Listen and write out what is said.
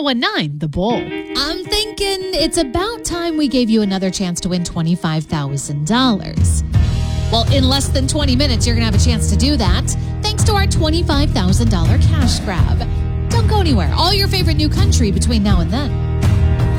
1019 The Bull. I'm thinking it's about time we gave you another chance to win $25,000. Well, in less than 20 minutes, you're going to have a chance to do that thanks to our $25,000 cash grab. Don't go anywhere. All your favorite new country between now and then.